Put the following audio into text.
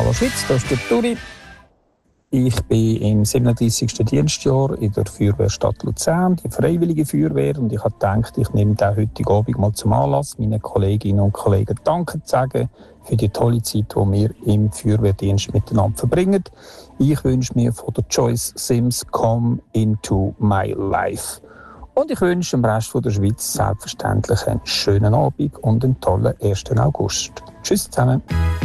Hallo Schweiz, das ist der Turi. Ich bin im 37. Dienstjahr in der Feuerwehrstadt Luzern, die Freiwillige Feuerwehr, und ich habe gedacht, ich nehme den heutigen Abend mal zum Anlass, meinen Kolleginnen und Kollegen Danke zu sagen für die tolle Zeit, die wir im Feuerwehrdienst miteinander verbringen. Ich wünsche mir von der Joyce Sims «Come into my life». Und ich wünsche dem Rest der Schweiz selbstverständlich einen schönen Abend und einen tollen 1. August. Tschüss zusammen.